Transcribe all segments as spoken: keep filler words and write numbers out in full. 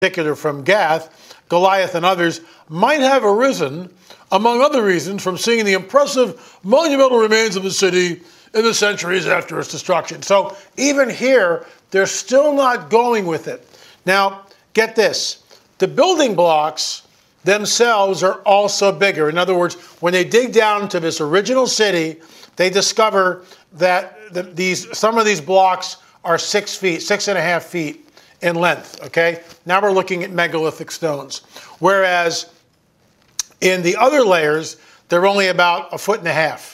particular from Gath, Goliath and others, might have arisen, among other reasons, from seeing the impressive monumental remains of the city in the centuries after its destruction. So even here, they're still not going with it. Now, get this. The building blocks themselves are also bigger. In other words, when they dig down to this original city, they discover that the, these some of these blocks are six feet, six and a half feet in length, okay? Now we're looking at megalithic stones. Whereas in the other layers, they're only about a foot and a half.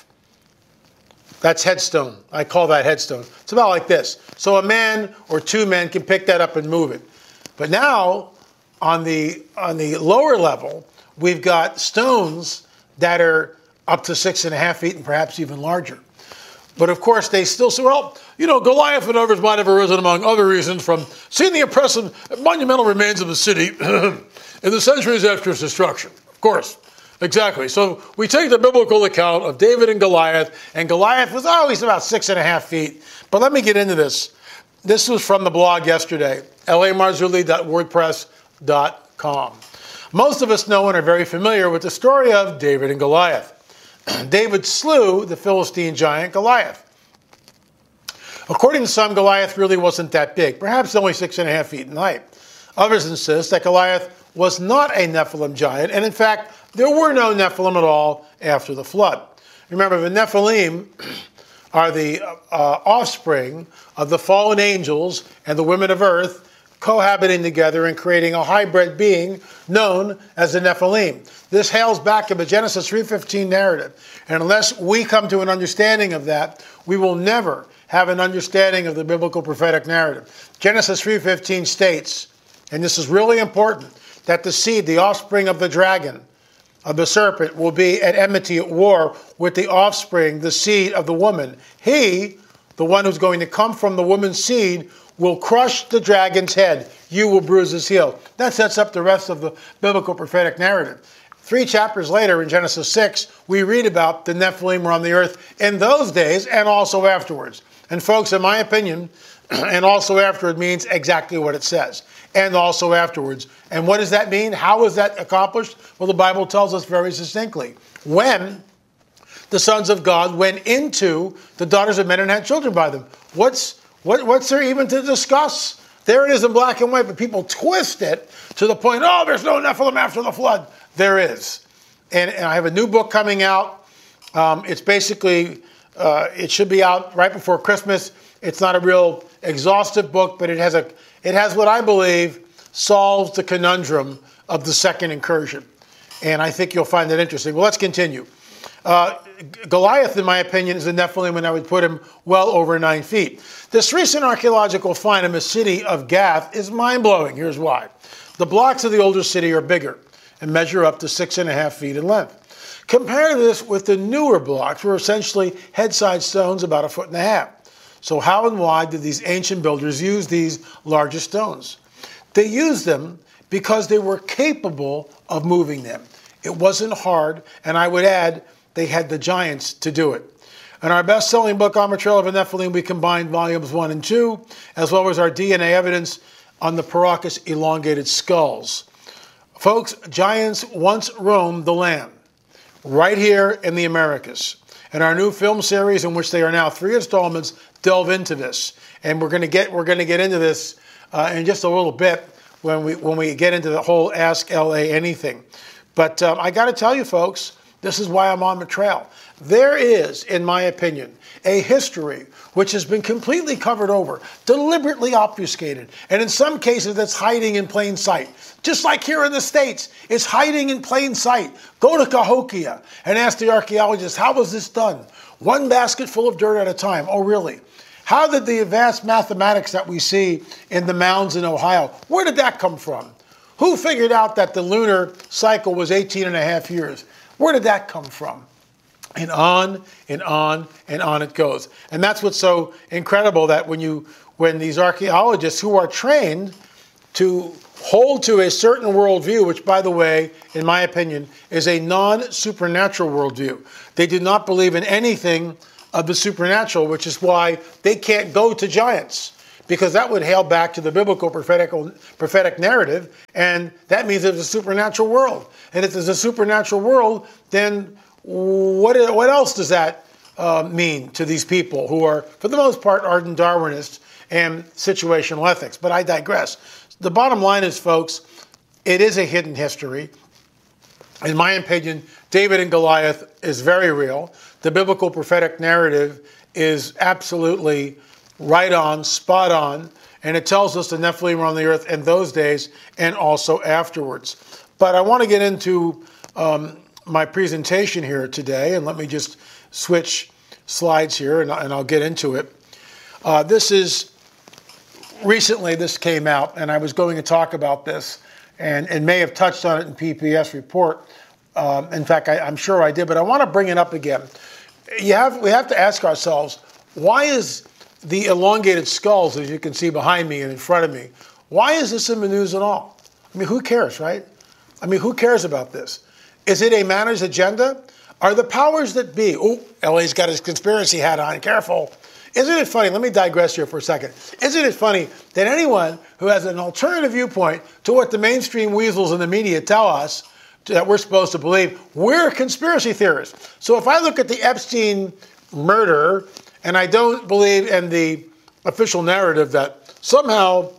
That's headstone. I call that headstone. It's about like this. So a man or two men can pick that up and move it. But now, on the on the lower level, we've got stones that are up to six and a half feet and perhaps even larger. But of course, they still say, well, you know, Goliath and others might have arisen among other reasons from seeing the impressive monumental remains of the city in the centuries after its destruction. Of course, exactly. So we take the biblical account of David and Goliath, and Goliath was always about six and a half feet. But let me get into this. This was from the blog yesterday, L A Marzulli dot wordpress dot com. Most of us know and are very familiar with the story of David and Goliath. David slew the Philistine giant Goliath. According to some, Goliath really wasn't that big, perhaps only six and a half feet in height. Others insist that Goliath was not a Nephilim giant, and in fact, there were no Nephilim at all after the flood. Remember, the Nephilim are the uh, offspring of the fallen angels and the women of earth cohabiting together and creating a hybrid being known as the Nephilim. This hails back to the Genesis three fifteen narrative. And unless we come to an understanding of that, we will never have an understanding of the biblical prophetic narrative. Genesis three fifteen states, and this is really important, that the seed, the offspring of the dragon, of the serpent, will be at enmity, at war with the offspring, the seed of the woman. He, the one who's going to come from the woman's seed, will crush the dragon's head. You will bruise his heel. That sets up the rest of the biblical prophetic narrative. Three chapters later, in Genesis six, we read about the Nephilim were on the earth in those days and also afterwards. And folks, in my opinion, and also afterward means exactly what it says. And also afterwards. And what does that mean? How is that accomplished? Well, the Bible tells us very succinctly. When the sons of God went into the daughters of men and had children by them. What's what, what's there even to discuss? There it is in black and white, but people twist it to the point, oh, there's no Nephilim after the flood. There is. And, and I have a new book coming out. Um, it's basically, uh, it should be out right before Christmas. It's not a real exhaustive book, but it has a, it has what I believe solves the conundrum of the second incursion. And I think you'll find that interesting. Well, let's continue. Uh, Goliath, in my opinion, is a Nephilim, and I would put him well over nine feet. This recent archaeological find in the city of Gath is mind-blowing. Here's why. The blocks of the older city are bigger and measure up to six and a half feet in length. Compare this with the newer blocks, where essentially head-side stones about a foot and a half. So how and why did these ancient builders use these larger stones? They used them because they were capable of moving them. It wasn't hard, and I would add, they had the giants to do it. In our best-selling book, On the Trail of the Nephilim, we combined volumes one and two, as well as our D N A evidence on the Paracas elongated skulls. Folks, giants once roamed the land, right here in the Americas. And our new film series, in which they are now three installments, delve into this. And we're going to get we're going to get into this uh, in just a little bit when we when we get into the whole Ask L A Anything. But um, I got to tell you, folks, this is why I'm on the trail. There is, in my opinion, a history which has been completely covered over, deliberately obfuscated, and in some cases that's hiding in plain sight. Just like here in the States, it's hiding in plain sight. Go to Cahokia and ask the archaeologists, how was this done? One basket full of dirt at a time. Oh, really? How did the advanced mathematics that we see in the mounds in Ohio, where did that come from? Who figured out that the lunar cycle was eighteen and a half years? Where did that come from? And on and on and on it goes. And that's what's so incredible, that when you when these archaeologists who are trained to hold to a certain worldview, which, by the way, in my opinion, is a non-supernatural worldview. They do not believe in anything of the supernatural, which is why they can't go to giants. because that would hail back to the biblical prophetic, prophetic narrative, and that means there's a supernatural world. And if there's a supernatural world, then what, what else does that uh, mean to these people who are, for the most part, ardent Darwinists and situational ethics? But I digress. The bottom line is, folks, it is a hidden history. In my opinion, David and Goliath is very real. The biblical prophetic narrative is absolutely right on, spot on, and it tells us the Nephilim were on the earth in those days and also afterwards. But I want to get into um, my presentation here today, and let me just switch slides here, and, and I'll get into it. Uh, this is, recently this came out, and I was going to talk about this, and, and may have touched on it in P P S report. Um, in fact, I, I'm sure I did, but I want to bring it up again. You have, we have to ask ourselves, why is the elongated skulls, as you can see behind me and in front of me, why is this in the news at all? I mean, who cares, right? I mean, who cares about this? Is it a manners agenda? Are the powers that be, oh, L A's got his conspiracy hat on, careful. Isn't it funny, let me digress here for a second. Isn't it funny that anyone who has an alternative viewpoint to what the mainstream weasels in the media tell us that we're supposed to believe, we're conspiracy theorists. So if I look at the Epstein murder, and I don't believe in the official narrative that somehow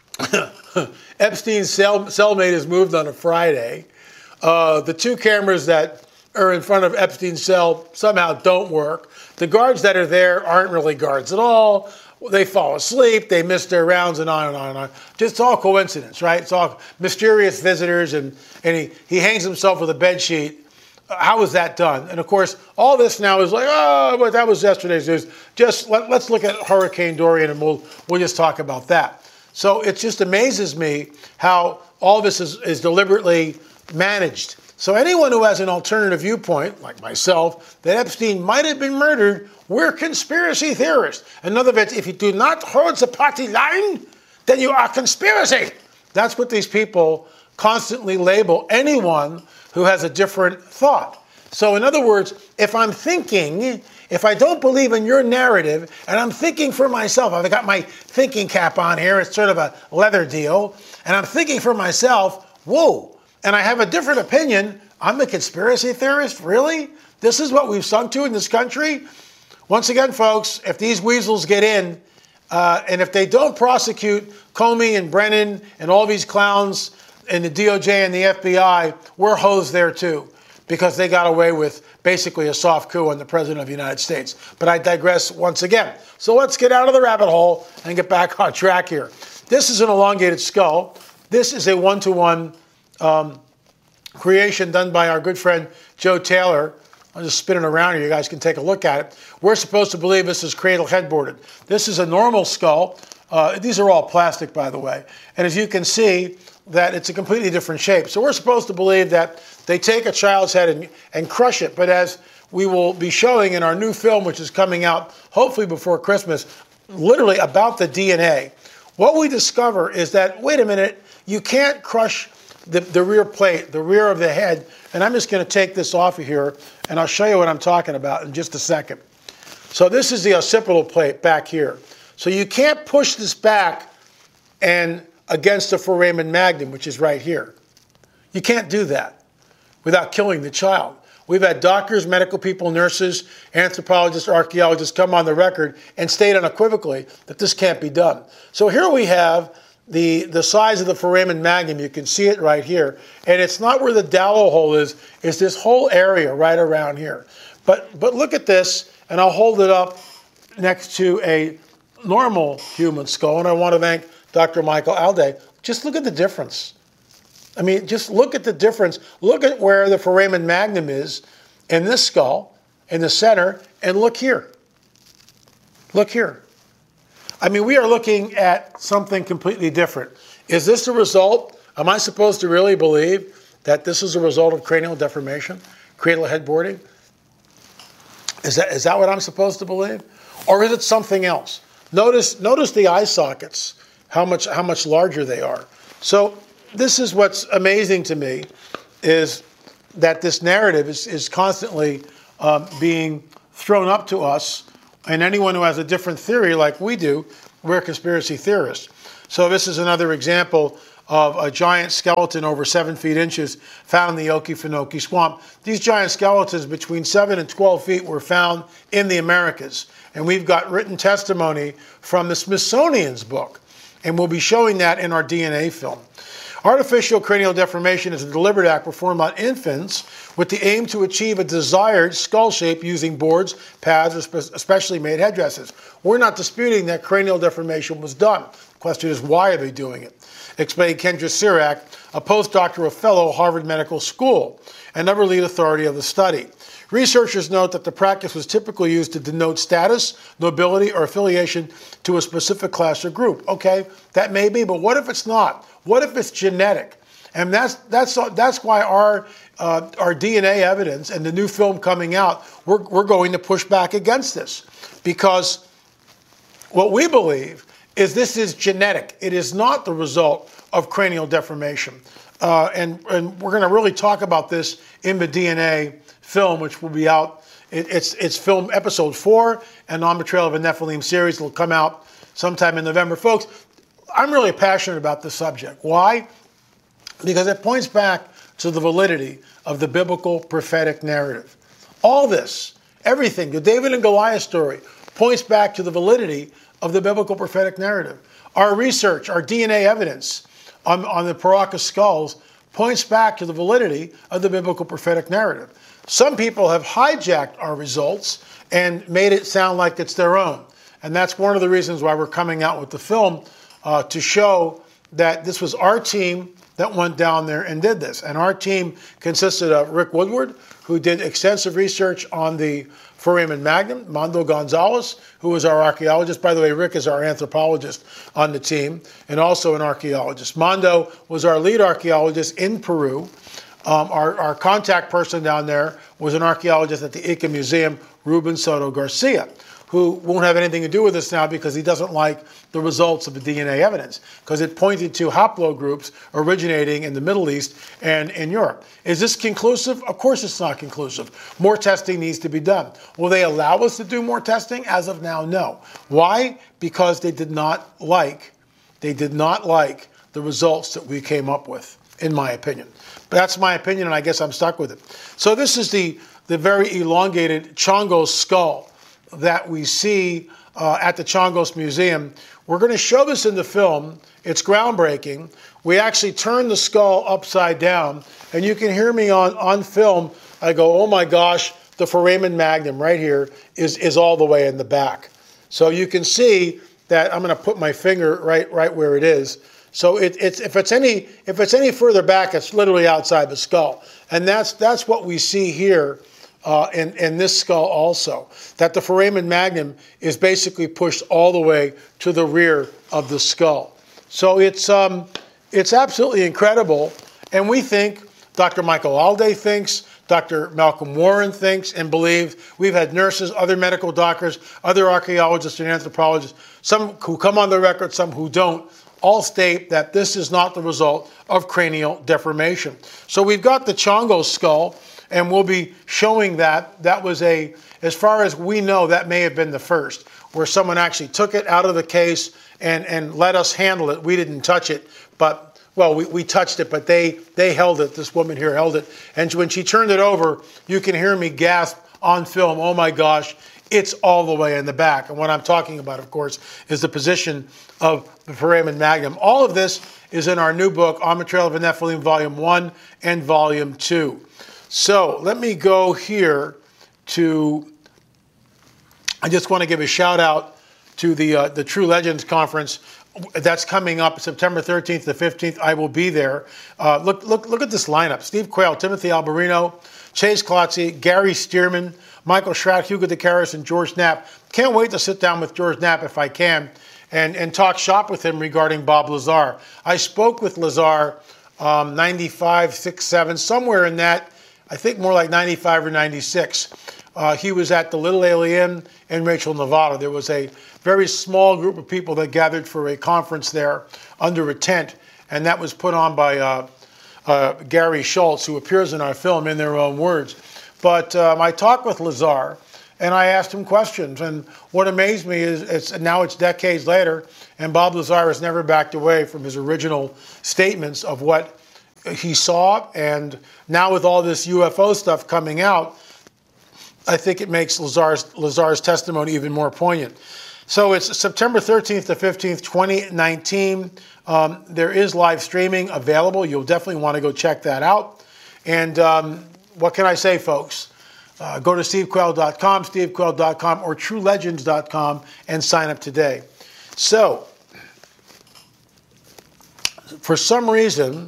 Epstein's cell, cellmate is moved on a Friday, uh, the two cameras that are in front of Epstein's cell somehow don't work, the guards that are there aren't really guards at all, they fall asleep, they miss their rounds, and on and on and on. Just all coincidence, right? It's all mysterious visitors, and, and he, he hangs himself with a bed sheet. How was that done? And of course, all this now is like, oh, but that was yesterday's news. Just let, let's look at Hurricane Dorian, and we'll we'll just talk about that. So it just amazes me how all this is, is deliberately managed. So anyone who has an alternative viewpoint, like myself, that Epstein might have been murdered, we're conspiracy theorists. In other words, if you do not hold the party line, then you are conspiracy. That's what these people constantly label anyone who has a different thought. So in other words, if I'm thinking, if I don't believe in your narrative, and I'm thinking for myself, I've got my thinking cap on here, it's sort of a leather deal, and I'm thinking for myself, whoa, and I have a different opinion, I'm a conspiracy theorist? Really? This is what we've sunk to in this country? Once again, folks, if these weasels get in, uh, and if they don't prosecute Comey and Brennan and all these clowns in the D O J and the F B I, we're hosed there too, because they got away with basically a soft coup on the President of the United States. But I digress once again. So let's get out of the rabbit hole and get back on track here. This is an elongated skull. This is a one-to-one um, creation done by our good friend Joe Taylor. I'll just spin it around here. You guys can take a look at it. We're supposed to believe this is cradle headboarded. This is a normal skull. Uh, these are all plastic, by the way. And as you can see, that it's a completely different shape. So we're supposed to believe that they take a child's head and, and crush it. But as we will be showing in our new film, which is coming out hopefully before Christmas, literally about the D N A, what we discover is that, wait a minute, you can't crush the, the rear plate, the rear of the head. And I'm just going to take this off of here, and I'll show you what I'm talking about in just a second. So this is the occipital plate back here. So you can't push this back and against the foramen magnum, which is right here. You can't do that without killing the child. We've had doctors, medical people, nurses, anthropologists, archaeologists come on the record and state unequivocally that this can't be done. So here we have the, the size of the foramen magnum. You can see it right here. And it's not where the dowel hole is. It's this whole area right around here. But, but look at this, and I'll hold it up next to a normal human skull. And I want to thank Doctor Michael Alday. Just look at the difference. I mean, just look at the difference. Look at where the foramen magnum is in this skull, in the center, and look here. Look here. I mean, we are looking at something completely different. Is this the result? Am I supposed to really believe that this is a result of cranial deformation, cradle headboarding? Is that, is that what I'm supposed to believe? Or is it something else? Notice, notice the eye sockets, how much, how much larger they are. So this is what's amazing to me, is that this narrative is, is constantly um, being thrown up to us, and anyone who has a different theory like we do, we're conspiracy theorists. So this is another example of a giant skeleton over seven feet inches found in the Okefenokee Swamp. These giant skeletons between seven and twelve feet were found in the Americas. And we've got written testimony from the Smithsonian's book. And we'll be showing that in our D N A film. Artificial cranial deformation is a deliberate act performed on infants with the aim to achieve a desired skull shape using boards, pads, or spe- specially made headdresses. We're not disputing that cranial deformation was done. The question is, why are they doing it? Explained Kendra Sirac, a postdoctoral fellow at Harvard Medical School, another lead authority of the study. Researchers note that the practice was typically used to denote status, nobility, or affiliation to a specific class or group. Okay, that may be, but what if it's not? What if it's genetic? And that's that's that's why our uh, our D N A evidence and the new film coming out, we're we're going to push back against this, because what we believe is this is genetic. It is not the result of cranial deformation, uh, and and we're going to really talk about this in the D N A film, which will be out. It, it's it's film episode four, and On the Trail of a Nephilim series will come out sometime in November, folks. I'm really passionate about this subject. Why? Because it points back to the validity of the biblical prophetic narrative. All this, everything, the David and Goliath story, points back to the validity of the biblical prophetic narrative. Our research, our D N A evidence on, on the Paracas skulls points back to the validity of the biblical prophetic narrative. Some people have hijacked our results and made it sound like it's their own. And that's one of the reasons why we're coming out with the film, uh, to show that this was our team that went down there and did this. And our team consisted of Rick Woodward, who did extensive research on the foramen magnum, Mondo Gonzalez, who was our archaeologist. By the way, Rick is our anthropologist on the team and also an archaeologist. Mondo was our lead archaeologist in Peru. Um, our, our contact person down there was an archaeologist at the Ica Museum, Ruben Soto Garcia, who won't have anything to do with this now because he doesn't like the results of the D N A evidence, because it pointed to haplogroups originating in the Middle East and in Europe. Is this conclusive? Of course it's not conclusive. More testing needs to be done. Will they allow us to do more testing? As of now, no. Why? Because they did not like, they did not like the results that we came up with, in my opinion. But that's my opinion, and I guess I'm stuck with it. So this is the, the very elongated Chongos skull that we see uh, at the Chongos Museum. We're going to show this in the film. It's groundbreaking. We actually turn the skull upside down, and you can hear me on, on film. I go, oh my gosh, the foramen magnum right here is, is all the way in the back. So you can see that I'm going to put my finger right, right where it is. So it, it's, if it's any if it's any further back, it's literally outside the skull, and that's that's what we see here uh, in in this skull also. That the foramen magnum is basically pushed all the way to the rear of the skull. So it's um it's absolutely incredible, and we think, Doctor Michael Alday thinks, Doctor Malcolm Warren thinks and believes. We've had nurses, other medical doctors, other archaeologists and anthropologists, some who come on the record, some who don't, all state that this is not the result of cranial deformation. So we've got the Chongos skull, and we'll be showing that. That was a, as far as we know, that may have been the first, where someone actually took it out of the case and, and let us handle it. We didn't touch it, but, well, we, we touched it, but they, they held it. This woman here held it. And when she turned it over, you can hear me gasp on film, oh my gosh, it's all the way in the back. And what I'm talking about, of course, is the position of the foramen magnum. All of this is in our new book, On the Trail of a Nephilim, Volume one and Volume two. So let me go here to, I just want to give a shout out to the, uh, the True Legends Conference. That's coming up September thirteenth to fifteenth. I will be there. Uh, look, look, look at this lineup. Steve Quayle, Timothy Alberino, Chase Klotze, Gary Stearman, Michael Schratt, Hugo DeCaris, and George Knapp. Can't wait to sit down with George Knapp if I can and, and talk shop with him regarding Bob Lazar. I spoke with Lazar um, ninety-five, six, seven, somewhere in that, I think more like ninety-five or ninety-six. Uh, he was at the Little Alien in Rachel, Nevada. There was a very small group of people that gathered for a conference there under a tent, and that was put on by uh, uh, Gary Schultz, who appears in our film in their own words. But um, I talked with Lazar, and I asked him questions. And what amazed me is it's now it's decades later, and Bob Lazar has never backed away from his original statements of what he saw. And now with all this U F O stuff coming out, I think it makes Lazar's, Lazar's testimony even more poignant. So it's September thirteenth to fifteenth, twenty nineteen. Um, there is live streaming available. You'll definitely want to go check that out. And um, what can I say, folks? Uh, go to steve quayle dot com, steve quayle dot com, or true legends dot com and sign up today. So, for some reason,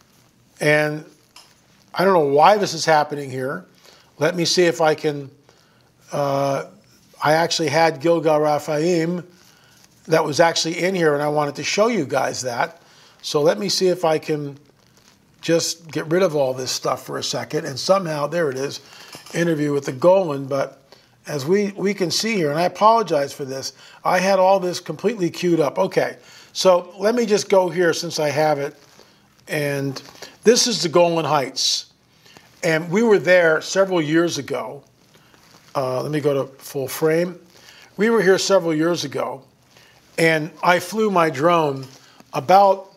and I don't know why this is happening here. Let me see if I can... Uh, I actually had Gilgal Raphaim that was actually in here, and I wanted to show you guys that. So let me see if I can just get rid of all this stuff for a second. And somehow, there it is, interview with the Golan. But as we, we can see here, and I apologize for this, I had all this completely queued up. Okay, so let me just go here since I have it. And this is the Golan Heights. And we were there several years ago. Uh, let me go to full frame. We were here several years ago, and I flew my drone about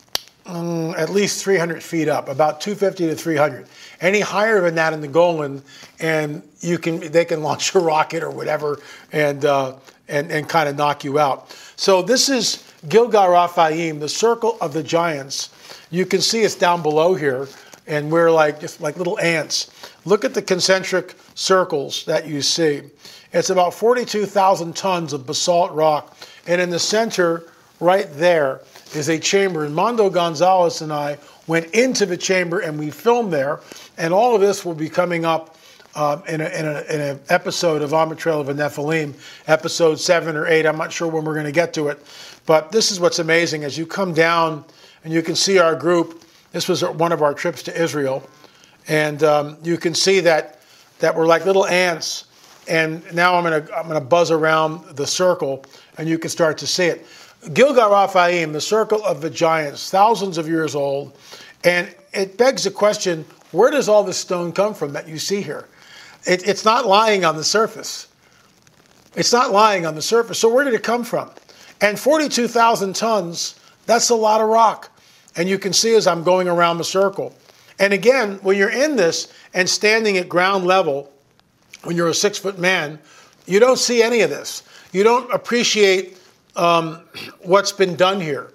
um, at least three hundred feet up, about two fifty to three hundred. Any higher than that in the Golan, and you can they can launch a rocket or whatever, and uh, and and kind of knock you out. So this is Gilgal Raphaim, the Circle of the Giants. You can see it's down below here, and we're like just like little ants. Look at the concentric circles that you see. It's about forty-two thousand tons of basalt rock. And in the center, right there, is a chamber. And Mondo Gonzalez and I went into the chamber and we filmed there. And all of this will be coming up uh, in an in a, in a episode of On the Trail of the Nephilim, episode seven or eight. I'm not sure when we're going to get to it. But this is what's amazing. As you come down and you can see our group, this was one of our trips to Israel. And um, you can see that that we're like little ants. And now I'm going to I'm going to buzz around the circle, and you can start to see it. Gilgal Raphaim, the Circle of the Giants, thousands of years old. And it begs the question, where does all this stone come from that you see here? It, it's not lying on the surface. It's not lying on the surface. So where did it come from? And forty-two thousand tons, that's a lot of rock. And you can see as I'm going around the circle. And again, when you're in this and standing at ground level, when you're a six-foot man, you don't see any of this. You don't appreciate um, what's been done here.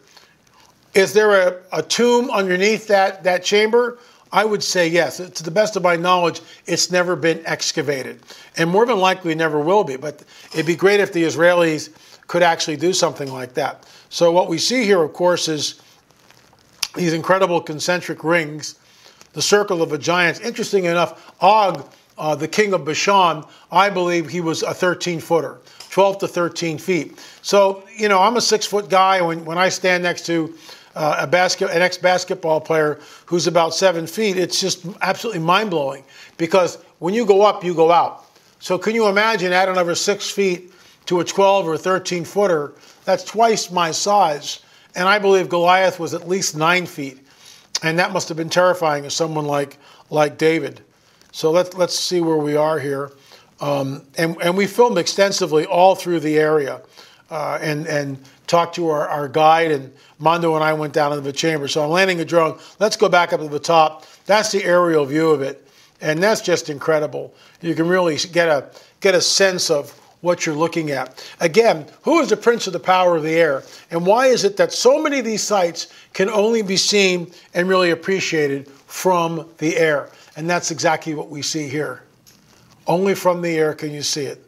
Is there a, a tomb underneath that, that chamber? I would say yes. To the best of my knowledge, it's never been excavated. And more than likely never will be. But it'd be great if the Israelis could actually do something like that. So what we see here, of course, is these incredible concentric rings. The Circle of the Giants. Interesting enough, Og, uh, the king of Bashan, I believe he was a thirteen-footer, twelve to thirteen feet. So, you know, I'm a six-foot guy. When, when I stand next to uh, a basket, an ex-basketball player who's about seven feet, it's just absolutely mind-blowing. Because when you go up, you go out. So can you imagine adding another six feet to a twelve or thirteen-footer? That's twice my size. And I believe Goliath was at least nine feet. And that must have been terrifying as someone like like David. So let's let's see where we are here. Um, and, and we filmed extensively all through the area uh, and, and talked to our, our guide. And Mondo and I went down into the chamber. So I'm landing a drone. Let's go back up to the top. That's the aerial view of it. And that's just incredible. You can really get a get a sense of what you're looking at. Again, who is the prince of the power of the air? And why is it that so many of these sites can only be seen and really appreciated from the air? And that's exactly what we see here. Only from the air can you see it.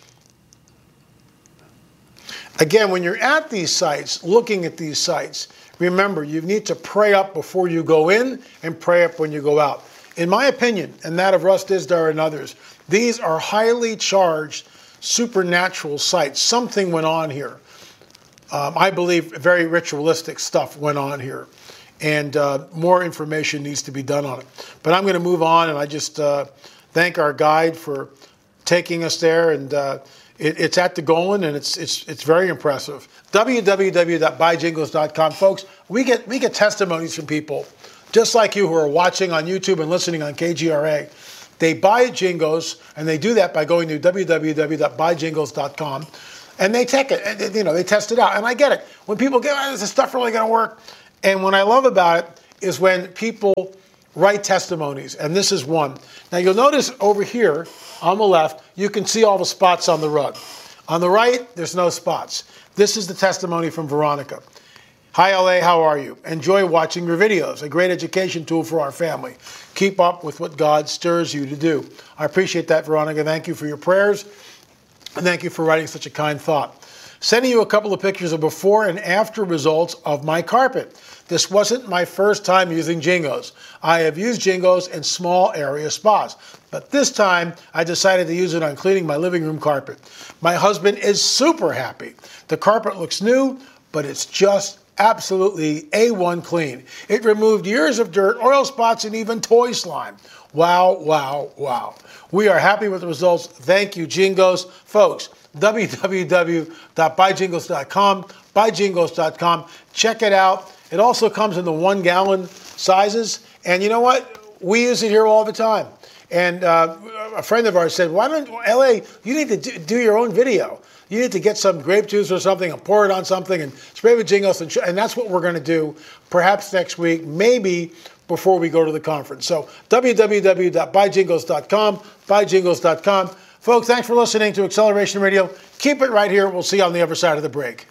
Again, when you're at these sites, looking at these sites, remember, you need to pray up before you go in and pray up when you go out. In my opinion, and that of Russ Dizdar and others, these are highly charged supernatural sites. Something went on here. Um, I believe very ritualistic stuff went on here. And uh, more information needs to be done on it. But I'm going to move on, and I just uh, thank our guide for taking us there. And uh, it, it's at the Golan, and it's it's it's very impressive. w w w dot buy jingles dot com. Folks, we get we get testimonies from people just like you who are watching on YouTube and listening on K G R A They buy Jingos, and they do that by going to w w w dot buy jingos dot com, and they take it, and, you know, they test it out. And I get it. When people get, oh, is this stuff really going to work? And what I love about it is when people write testimonies, and this is one. Now, you'll notice over here on the left, you can see all the spots on the rug. On the right, there's no spots. This is the testimony from Veronica. Hi, L A, how are you? Enjoy watching your videos, a great education tool for our family. Keep up with what God stirs you to do. I appreciate that, Veronica. Thank you for your prayers, and thank you for writing such a kind thought. Sending you a couple of pictures of before and after results of my carpet. This wasn't my first time using Jingos. I have used Jingos in small area spas, but this time I decided to use it on cleaning my living room carpet. My husband is super happy. The carpet looks new, but it's just absolutely A one clean. It removed years of dirt, oil spots, and even toy slime. Wow, wow, wow. We are happy with the results. Thank you, Jingos. Folks, w w w dot buy jingos dot com, buy jingos dot com. Check it out. It also comes in the one gallon sizes. And you know what? We use it here all the time. And uh, a friend of ours said, why don't, L A, you need to do, do your own video. You need to get some grape juice or something and pour it on something and spray with Jingos. And, sh- and that's what we're going to do perhaps next week, maybe before we go to the conference. So w w w dot buy jingos dot com, buy jingos dot com. Folks, thanks for listening to Acceleration Radio. Keep it right here. We'll see you on the other side of the break.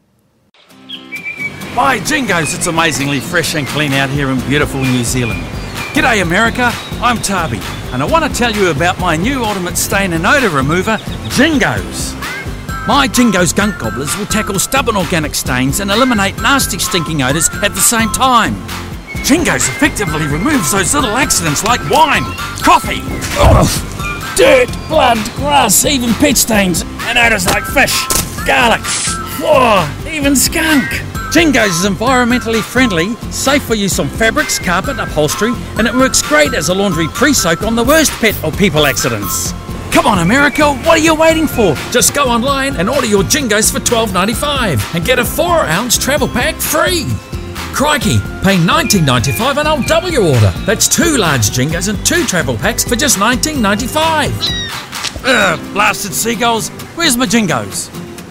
By Jingos, it's amazingly fresh and clean out here in beautiful New Zealand. G'day America, I'm Tabi, and I want to tell you about my new ultimate stain and odour remover, Jingos. My Jingos gunk gobblers will tackle stubborn organic stains and eliminate nasty stinking odours at the same time. Jingos effectively removes those little accidents like wine, coffee, oh, dirt, blood, grass, even pet stains, and odours like fish, garlic, oh, even skunk. Jingos is environmentally friendly, safe for use on fabrics, carpet, upholstery, and it works great as a laundry pre-soak on the worst pet or people accidents. Come on America, what are you waiting for? Just go online and order your Jingos for twelve ninety-five and get a four ounce travel pack free. Crikey, pay nineteen ninety-five and I'll double your order. That's two large Jingos and two travel packs for just nineteen ninety-five. Ugh, blasted seagulls, where's my Jingos?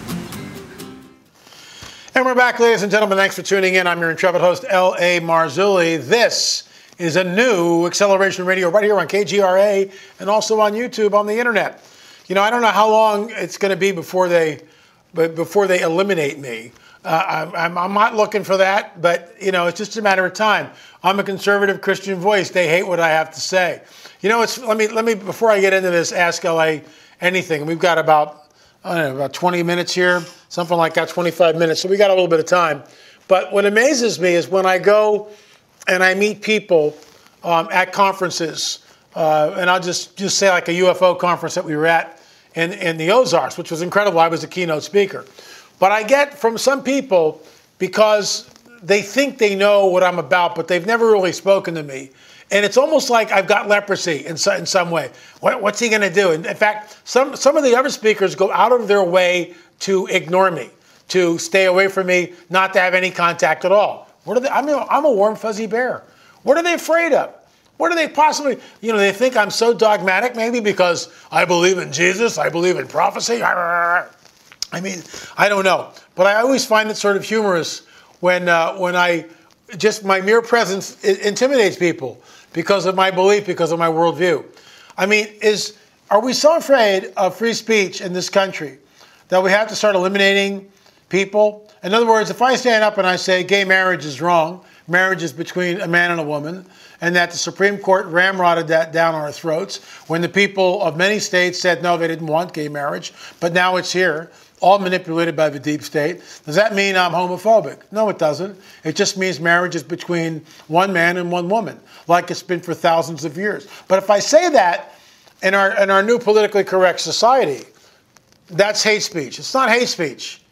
And we're back, ladies and gentlemen. Thanks for tuning in. I'm your intrepid host, L A Marzulli. This is a new Acceleration Radio right here on K G R A and also on YouTube on the internet. You know, I don't know how long it's going to be before they, but before they eliminate me. Uh, I'm, I'm not looking for that, but you know, it's just a matter of time. I'm a conservative Christian voice. They hate what I have to say. You know, it's let me let me before I get into this, Ask L A anything. We've got about I don't know about twenty minutes here. Something like that, twenty-five minutes. So we got a little bit of time. But what amazes me is when I go and I meet people um, at conferences, uh, and I'll just, just say like a U F O conference that we were at in, in the Ozarks, which was incredible. I was a keynote speaker. But I get from some people, because they think they know what I'm about, but they've never really spoken to me. And it's almost like I've got leprosy in, so, in some way. What, what's he going to do? And in fact, some, some of the other speakers go out of their way to ignore me, to stay away from me, not to have any contact at all. What are they? I mean, I'm a warm, fuzzy bear. What are they afraid of? What are they possibly, you know, they think I'm so dogmatic, maybe because I believe in Jesus, I believe in prophecy. I mean, I don't know. But I always find it sort of humorous when uh, when I, just my mere presence intimidates people because of my belief, because of my worldview. I mean, is are we so afraid of free speech in this country that we have to start eliminating people? In other words, if I stand up and I say gay marriage is wrong, marriage is between a man and a woman, and that the Supreme Court ramrodded that down our throats when the people of many states said no, they didn't want gay marriage, but now it's here, all manipulated by the deep state. Does that mean I'm homophobic? No, it doesn't. It just means marriage is between one man and one woman, like it's been for thousands of years. But if I say that in our in our new politically correct society, that's hate speech. It's not hate speech.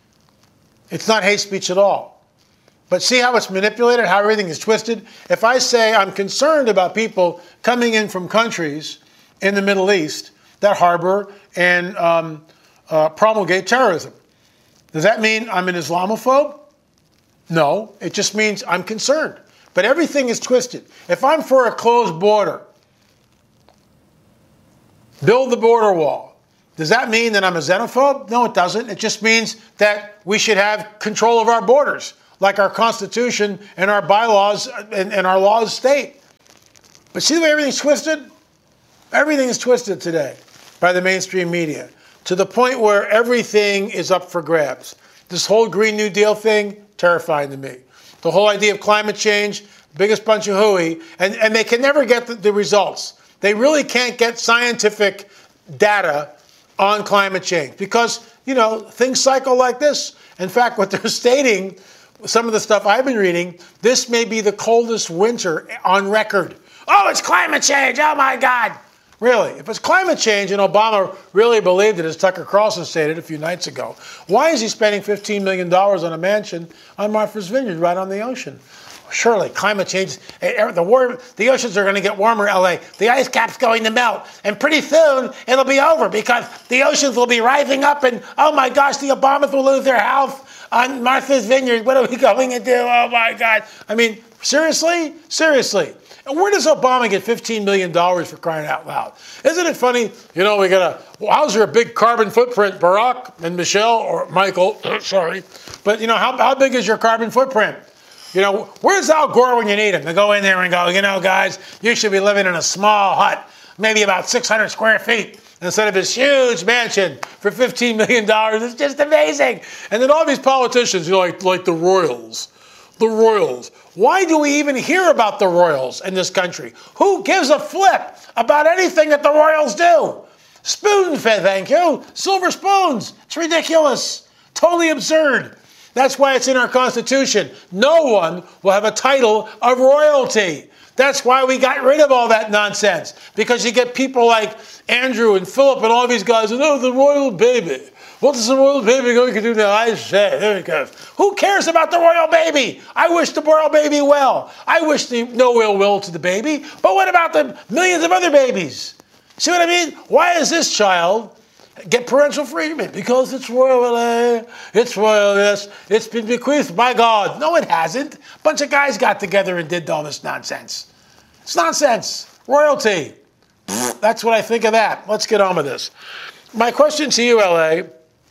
It's not hate speech at all. But see how it's manipulated, how everything is twisted? If I say I'm concerned about people coming in from countries in the Middle East that harbor and um, uh, promulgate terrorism, does that mean I'm an Islamophobe? No, it just means I'm concerned. But everything is twisted. If I'm for a closed border, build the border wall. Does that mean that I'm a xenophobe? No, it doesn't. It just means that we should have control of our borders, like our Constitution and our bylaws and, and our laws state. But see the way everything's twisted? Everything is twisted today by the mainstream media to the point where everything is up for grabs. This whole Green New Deal thing, terrifying to me. The whole idea of climate change, biggest bunch of hooey, and, and they can never get the, the results. They really can't get scientific data on climate change because, you know, things cycle like this. In fact, what they're stating, some of the stuff I've been reading, this may be the coldest winter on record. Oh, it's climate change. Oh, my God. Really, if it's climate change and Obama really believed it, as Tucker Carlson stated a few nights ago, why is he spending fifteen million dollars on a mansion on Martha's Vineyard right on the ocean? Surely, climate change, the, war, the oceans are going to get warmer, L A. The ice cap's going to melt. And pretty soon, it'll be over because the oceans will be rising up and, oh my gosh, the Obamas will lose their house on Martha's Vineyard. What are we going to do? Oh my God. I mean, seriously? Seriously. And where does Obama get fifteen million dollars for crying out loud? Isn't it funny? You know, we got a, well, how's your big carbon footprint, Barack and Michelle, or Michael, sorry. But, you know, how, how big is your carbon footprint? You know, where's Al Gore when you need him? To go in there and go, you know, guys, you should be living in a small hut, maybe about six hundred square feet, instead of this huge mansion for fifteen million dollars. It's just amazing. And then all these politicians, you know, like, like the Royals, the Royals. Why do we even hear about the Royals in this country? Who gives a flip about anything that the Royals do? Spoon-fed, thank you. Silver spoons. It's ridiculous. Totally absurd. That's why it's in our Constitution. No one will have a title of royalty. That's why we got rid of all that nonsense. Because you get people like Andrew and Philip and all these guys, and oh, the royal baby. What is the royal baby going to do now? I say, there it goes. Who cares about the royal baby? I wish the royal baby well. I wish the, no ill will to the baby. But what about the millions of other babies? See what I mean? Why is this child get parental freedom? Because it's royal, eh? It's royal, yes. It's been bequeathed by God. No, it hasn't. A bunch of guys got together and did all this nonsense. It's nonsense. Royalty. That's what I think of that. Let's get on with this. My question to you, L A,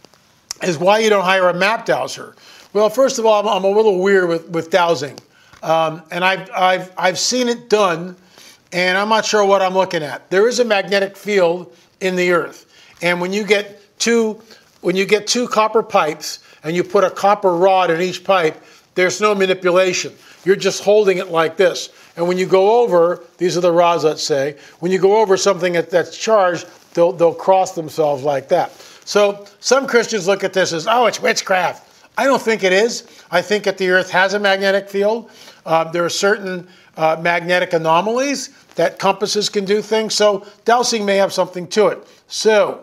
is why you don't hire a map dowser. Well, first of all, I'm, I'm a little weird with, with dowsing. Um, and I've, I've, I've seen it done, and I'm not sure what I'm looking at. There is a magnetic field in the earth. And when you get two, when you get two copper pipes and you put a copper rod in each pipe, there's no manipulation. You're just holding it like this. And when you go over, these are the rods, let's say, when you go over something that, that's charged, they'll, they'll cross themselves like that. So some Christians look at this as, oh, it's witchcraft. I don't think it is. I think that the earth has a magnetic field. Uh, there are certain uh, magnetic anomalies that compasses can do things. So dowsing may have something to it. So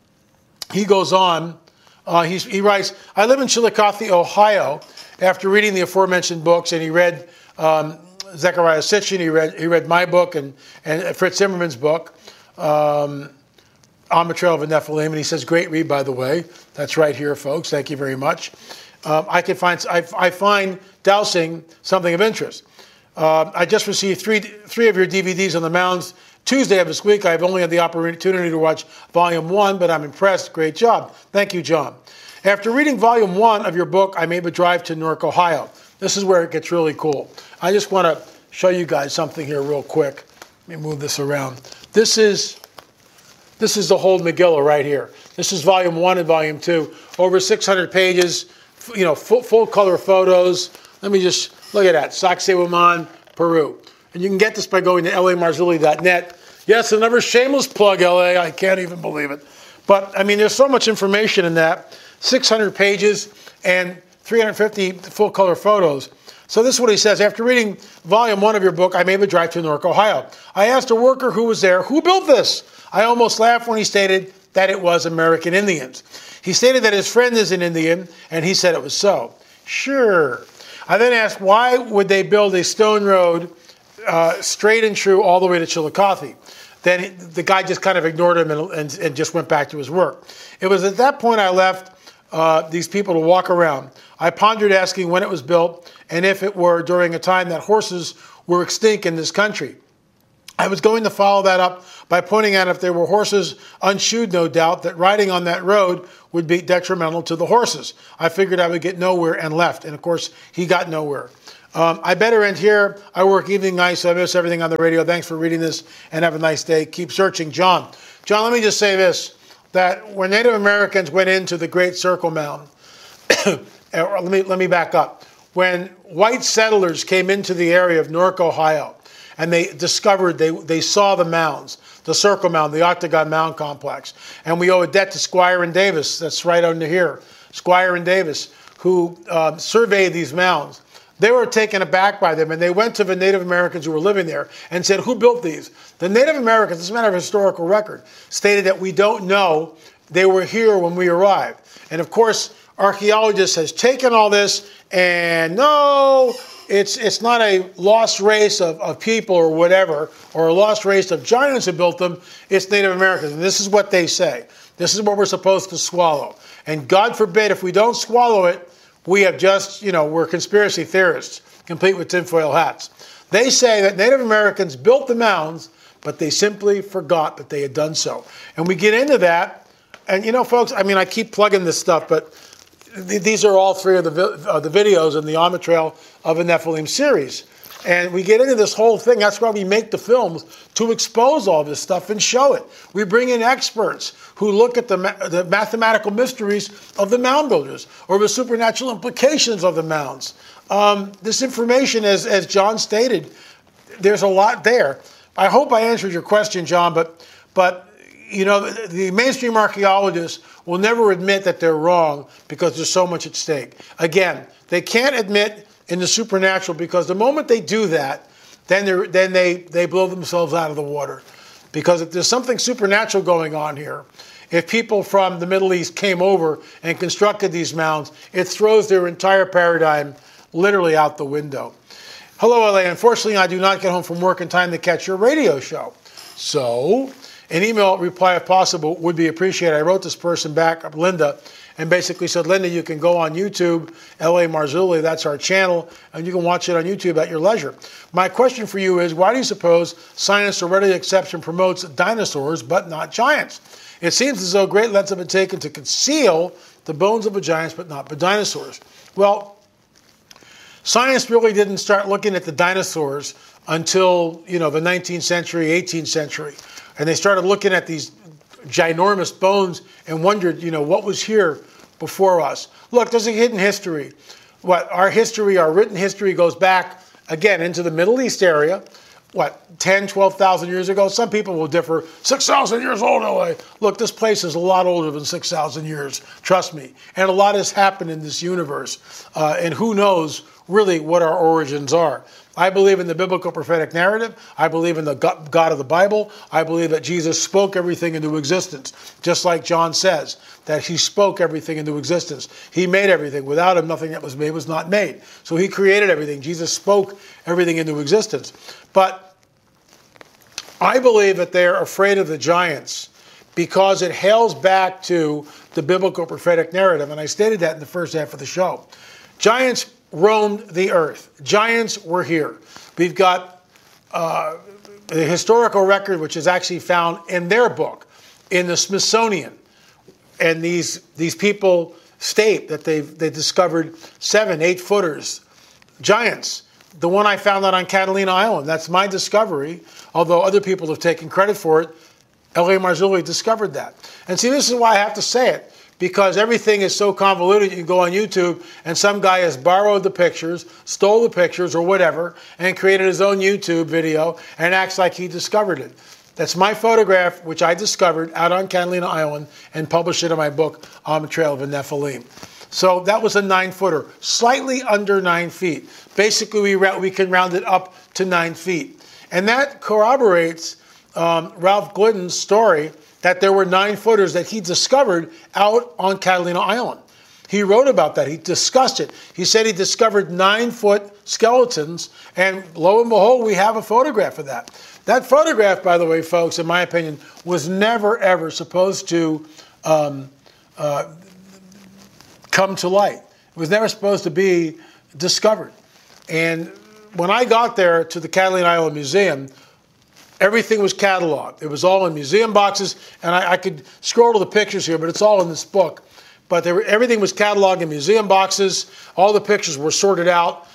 he goes on. Uh, he's, he writes, I live in Chillicothe, Ohio. After reading the aforementioned books, and he read um, Zecharia Sitchin, he read, he read my book and, and Fritz Zimmerman's book, um, On the Trail of a Nephilim, and he says, great read, by the way. That's right here, folks. Thank you very much. Um, I can find I, I find dowsing something of interest. Uh, I just received three three of your D V Ds on the mounds Tuesday of this week. I've only had the opportunity to watch Volume One, but I'm impressed. Great job. Thank you, John. After reading Volume One of your book, I made the drive to Newark, Ohio. This is where it gets really cool. I just want to show you guys something here real quick. Let me move this around. This is. This is the whole Megillah right here. This is volume one and volume two. Over six hundred pages, you know, full, full color photos. Let me just, look at that. Sacsayhuaman, Peru. And you can get this by going to L A Marzulli dot net. Yes, another shameless plug, L A. I can't even believe it. But, I mean, there's so much information in that. six hundred pages and three hundred fifty full color photos. So this is what he says. After reading volume one of your book, I made the drive to Newark, Ohio. I asked a worker who was there, who built this? I almost laughed when he stated that it was American Indians. He stated that his friend is an Indian, and he said it was so. Sure. I then asked, why would they build a stone road uh, straight and true all the way to Chillicothe? Then the guy just kind of ignored him and, and, and just went back to his work. It was at that point I left uh, these people to walk around. I pondered asking when it was built and if it were during a time that horses were extinct in this country. I was going to follow that up by pointing out if there were horses unshoed, no doubt, that riding on that road would be detrimental to the horses. I figured I would get nowhere and left. And, of course, he got nowhere. Um, I better end here. I work evening, night, so I miss everything on the radio. Thanks for reading this, and have a nice day. Keep searching. John. John, let me just say this, that when Native Americans went into the Great Circle Mound, let me, let me back up. When white settlers came into the area of Newark, Ohio, and they discovered, they, they saw the mounds, the Circle Mound, the Octagon Mound Complex. And we owe a debt to Squire and Davis, that's right under here, Squire and Davis, who uh, surveyed these mounds. They were taken aback by them, and they went to the Native Americans who were living there and said, who built these? The Native Americans, as a matter of historical record, stated that we don't know. They were here when we arrived. And of course, archaeologists has taken all this, and no, It's it's not a lost race of, of people or whatever, or a lost race of giants who built them. It's Native Americans. And this is what they say. This is what we're supposed to swallow. And God forbid if we don't swallow it, we have just, you know, we're conspiracy theorists, complete with tinfoil hats. They say that Native Americans built the mounds, but they simply forgot that they had done so. And we get into that. And, you know, folks, I mean, I keep plugging this stuff, but these are all three of the, uh, the videos in the On the Trail of a Nephilim series. And we get into this whole thing. That's why we make the films, to expose all this stuff and show it. We bring in experts who look at the, ma- the mathematical mysteries of the mound builders or the supernatural implications of the mounds. Um, this information, as, as John stated, there's a lot there. I hope I answered your question, John, but, but you know, the, the mainstream archaeologists will never admit that they're wrong because there's so much at stake. Again, they can't admit in the supernatural because the moment they do that, then, then they, they blow themselves out of the water. Because if there's something supernatural going on here, if people from the Middle East came over and constructed these mounds, it throws their entire paradigm literally out the window. Hello, L A. Unfortunately, I do not get home from work in time to catch your radio show. So, an email reply, if possible, would be appreciated. I wrote this person back, Linda, and basically said, Linda, you can go on YouTube, L A Marzulli, that's our channel, and you can watch it on YouTube at your leisure. My question for you is, why do you suppose science already accepts and promotes dinosaurs but not giants? It seems as though great lengths have been taken to conceal the bones of the giants but not the dinosaurs. Well, science really didn't start looking at the dinosaurs until, you know, the nineteenth century, eighteenth century. And they started looking at these ginormous bones and wondered, you know, what was here before us. Look, there's a hidden history. What our history, our written history goes back, again, into the Middle East area. What, ten, twelve thousand years ago? Some people will differ. six thousand years old, L A. Look, this place is a lot older than six thousand years. Trust me. And a lot has happened in this universe. Uh, and who knows really what our origins are. I believe in the biblical prophetic narrative. I believe in the God of the Bible. I believe that Jesus spoke everything into existence, just like John says, that he spoke everything into existence. He made everything. Without him, nothing that was made was not made. So he created everything. Jesus spoke everything into existence. But I believe that they're afraid of the giants because it hails back to the biblical prophetic narrative. And I stated that in the first half of the show. Giants roamed the earth. Giants were here. We've got uh, the historical record, which is actually found in their book, in the Smithsonian. And these these people state that they've they discovered seven, eight footers, giants. The one I found out on Catalina Island, that's my discovery, although other people have taken credit for it. L A Marzulli discovered that. And see, this is why I have to say it. Because everything is so convoluted, you can go on YouTube and some guy has borrowed the pictures, stole the pictures or whatever, and created his own YouTube video and acts like he discovered it. That's my photograph, which I discovered out on Catalina Island and published it in my book, On the Trail of a Nephilim. So that was a nine-footer, slightly under nine feet. Basically, we, ra- we can round it up to nine feet. And that corroborates um, Ralph Glidden's story that there were nine footers that he discovered out on Catalina Island. He wrote about that. He discussed it. He said he discovered nine foot skeletons, and lo and behold, we have a photograph of that. That photograph, by the way, folks, in my opinion, was never, ever supposed to um, uh, come to light. It was never supposed to be discovered. And when I got there to the Catalina Island Museum, Everything was cataloged. It was all in museum boxes, and I, I could scroll to the pictures here, but it's all in this book. But there were, everything was cataloged in museum boxes. All the pictures were sorted out.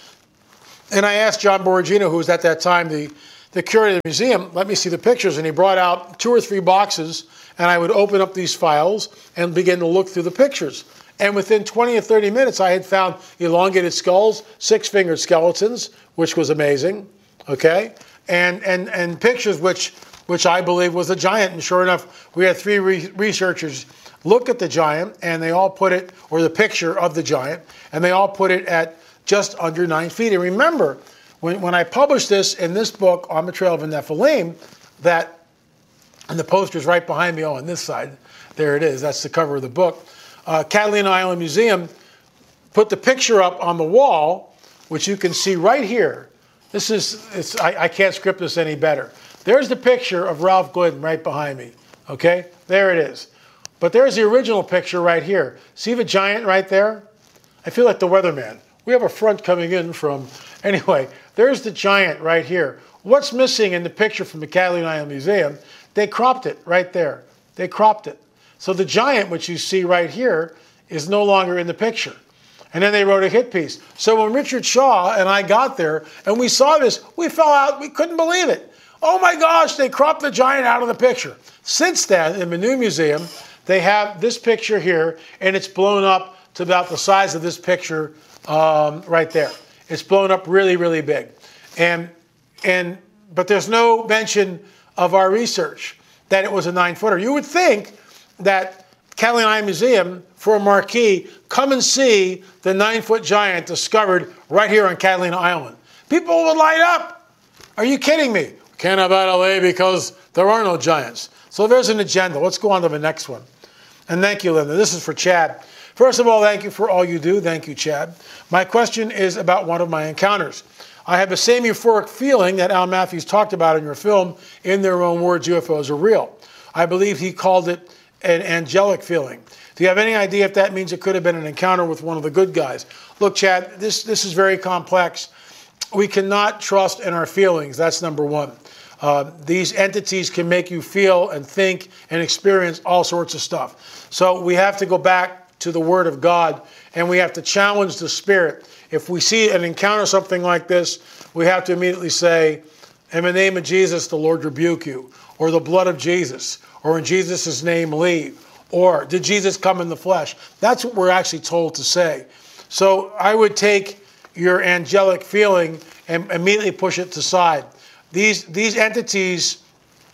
And I asked John Borragino, who was at that time the, the curator of the museum, let me see the pictures. And he brought out two or three boxes, and I would open up these files and begin to look through the pictures. And within twenty or thirty minutes, I had found elongated skulls, six-fingered skeletons, which was amazing, okay? And and and pictures which which I believe was a giant. And sure enough, we had three re- researchers look at the giant, and they all put it, or the picture of the giant, and they all put it at just under nine feet. And remember, when, when I published this in this book, On the Trail of the Nephilim, that, and the poster's right behind me, oh, on this side, there it is, that's the cover of the book, uh, Catalina Island Museum put the picture up on the wall, which you can see right here. This is, it's, I, I can't script this any better. There's the picture of Ralph Glidden right behind me, okay? There it is. But there's the original picture right here. See the giant right there? I feel like the weatherman. We have a front coming in from, anyway, there's the giant right here. What's missing in the picture from the Catalina Island Museum? They cropped it right there. They cropped it. So the giant, which you see right here, is no longer in the picture. And then they wrote a hit piece. So when Richard Shaw and I got there and we saw this, we fell out. We couldn't believe it. Oh my gosh, they cropped the giant out of the picture. Since then, in the new museum, they have this picture here, and it's blown up to about the size of this picture um, right there. It's blown up really, really big. And and but there's no mention of our research that it was a nine-footer. You would think that Catalina Island Museum, for a marquee, come and see the nine-foot giant discovered right here on Catalina Island. People would light up. Are you kidding me? Can't have that L A because there are no giants. So there's an agenda. Let's go on to the next one. And thank you, Linda. This is for Chad. First of all, thank you for all you do. Thank you, Chad. My question is about one of my encounters. I have the same euphoric feeling that Al Matthews talked about in your film, In Their Own Words, U F Os Are Real. I believe he called it an angelic feeling. Do you have any idea if that means it could have been an encounter with one of the good guys? Look, Chad, this, this is very complex. We cannot trust in our feelings. That's number one. Uh, these entities can make you feel and think and experience all sorts of stuff. So we have to go back to the Word of God, and we have to challenge the Spirit. If we see and encounter something like this, we have to immediately say, in the name of Jesus, the Lord rebuke you, or the blood of Jesus, or in Jesus' name leave, or did Jesus come in the flesh? That's what we're actually told to say. So I would take your angelic feeling and immediately push it to side. These, these entities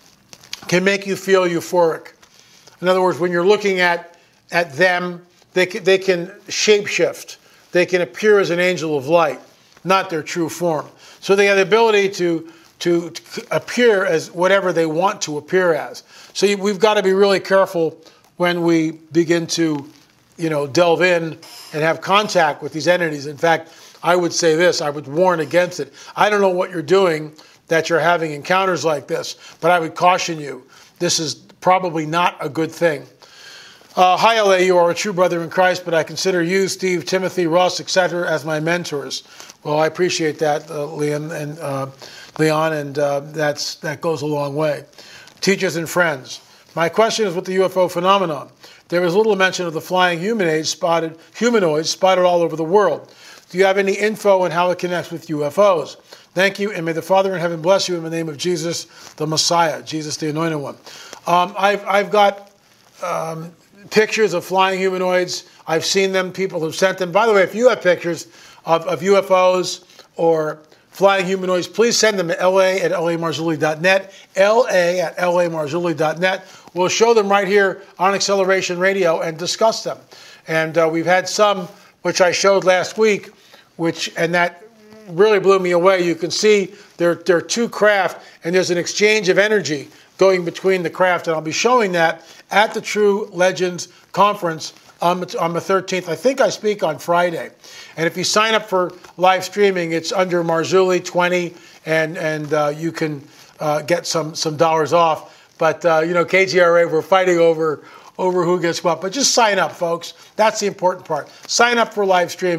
can make you feel euphoric. In other words, when you're looking at, at them, they can, they can shapeshift. They can appear as an angel of light, not their true form. So they have the ability to, to, to appear as whatever they want to appear as. So you, we've got to be really careful when we begin to, you know, delve in and have contact with these entities. In fact, I would say this, I would warn against it. I don't know what you're doing that you're having encounters like this, but I would caution you. This is probably not a good thing. Uh, hi, L A, you are a true brother in Christ, but I consider you, Steve, Timothy, Russ, et cetera, as my mentors. Well, I appreciate that, uh, Leon, and uh, Leon, and uh, that's that goes a long way. Teachers and friends, my question is with the U F O phenomenon. There is little mention of the flying humanoids spotted, humanoids spotted all over the world. Do you have any info on how it connects with U F Os? Thank you, and may the Father in heaven bless you in the name of Jesus, the Messiah, Jesus the Anointed One. Um, I've, I've got um, pictures of flying humanoids. I've seen them. People have sent them. By the way, if you have pictures of, of U F Os or flying humanoids, please send them to L A at L A Marzulli dot net, L A at L A Marzulli dot net. We'll show them right here on Acceleration Radio and discuss them. And uh, we've had some, which I showed last week, which and that really blew me away. You can see there, there are two craft, and there's an exchange of energy going between the craft. And I'll be showing that at the True Legends Conference on the, on the thirteenth. I think I speak on Friday. And if you sign up for live streaming, it's under Marzulli twenty, and and uh, you can uh, get some some dollars off. But, uh, you know, K G R A, we're fighting over, over who gets what. But just sign up, folks. That's the important part. Sign up for live streaming.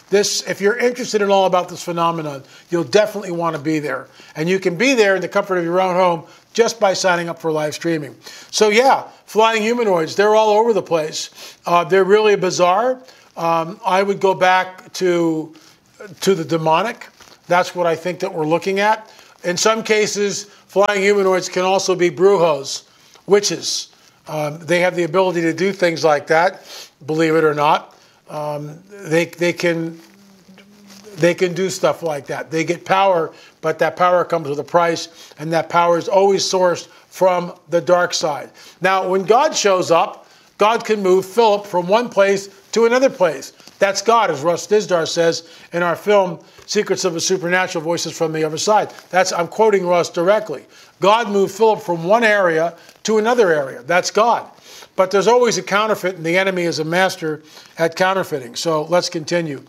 this, if you're interested at all about this phenomenon, you'll definitely want to be there. And you can be there in the comfort of your own home just by signing up for live streaming. So yeah, flying humanoids, they're all over the place. Uh, they're really bizarre. Um, I would go back to, to the demonic. That's what I think that we're looking at. In some cases, flying humanoids can also be brujos, witches. Um, they have the ability to do things like that, believe it or not. Um, they they can they can do stuff like that. They get power, but that power comes with a price, and that power is always sourced from the dark side. Now, when God shows up, God can move Philip from one place to another place. That's God, as Russ Dizdar says in our film, Secrets of a Supernatural, Voices from the Other Side. That's, I'm quoting Russ directly. God moved Philip from one area to another area. That's God. But there's always a counterfeit, and the enemy is a master at counterfeiting. So let's continue.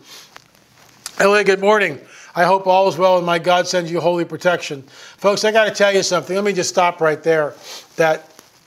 L A, good morning. I hope all is well and my God sends you holy protection. Folks, I got to tell you something. Let me just stop right there. That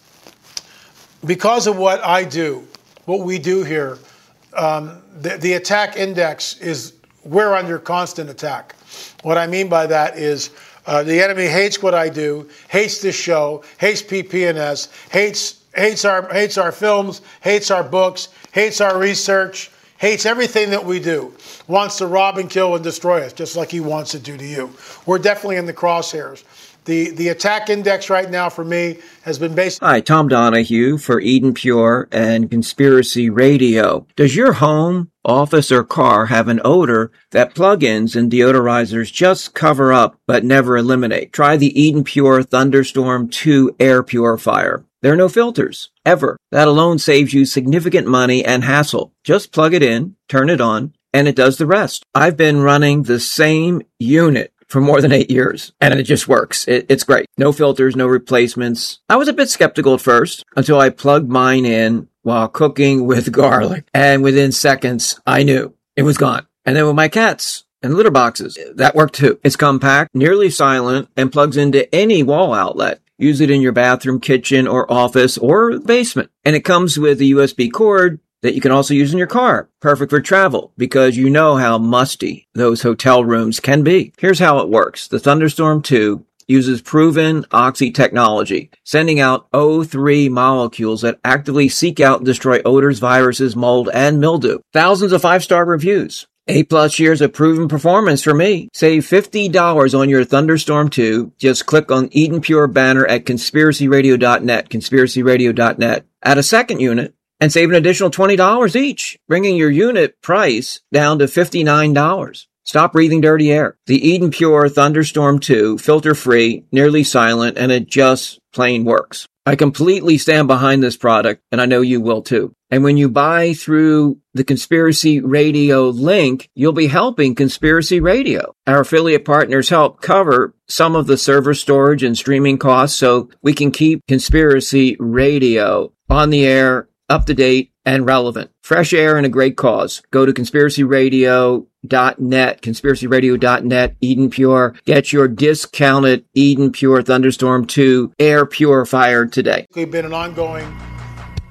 because of what I do, what we do here, um, the, the attack index is, we're under constant attack. What I mean by that is uh, the enemy hates what I do, hates this show, hates P P N S, hates hates our hates our films, hates our books, hates our research, hates everything that we do, wants to rob and kill and destroy us, just like he wants to do to you. We're definitely in the crosshairs. The the attack index right now for me has been based... Hi, Tom Donahue for Eden Pure and Conspiracy Radio. Does your home, office, or car have an odor that plugins and deodorizers just cover up but never eliminate? Try the Eden Pure Thunderstorm two air purifier. There are no filters, ever. That alone saves you significant money and hassle. Just plug it in, turn it on, and it does the rest. I've been running the same unit for more than eight years, and it just works. It, it's great. No filters, no replacements. I was a bit skeptical at first until I plugged mine in while cooking with garlic, and within seconds, I knew it was gone. And then with my cats and litter boxes, that worked too. It's compact, nearly silent, and plugs into any wall outlet. Use it in your bathroom, kitchen, or office, or basement. And it comes with a U S B cord that you can also use in your car. Perfect for travel, because you know how musty those hotel rooms can be. Here's how it works. The Thunderstorm two uses proven Oxy technology, sending out O three molecules that actively seek out and destroy odors, viruses, mold, and mildew. Thousands of five-star reviews. Eight plus years of proven performance for me. Save fifty dollars on your Thunderstorm two. Just click on Eden Pure banner at conspiracy radio dot net, conspiracy radio dot net. Add a second unit and save an additional twenty dollars each, bringing your unit price down to fifty-nine dollars. Stop breathing dirty air. The Eden Pure Thunderstorm two, filter-free, nearly silent, and it just plain works. I completely stand behind this product, and I know you will too. And when you buy through the Conspiracy Radio link, you'll be helping Conspiracy Radio. Our affiliate partners help cover some of the server storage and streaming costs so we can keep Conspiracy Radio on the air, up to date, and relevant. Fresh air and a great cause. Go to conspiracy radio dot net, conspiracy radio dot net, Eden Pure. Get your discounted Eden Pure Thunderstorm two air purifier today. We've been an ongoing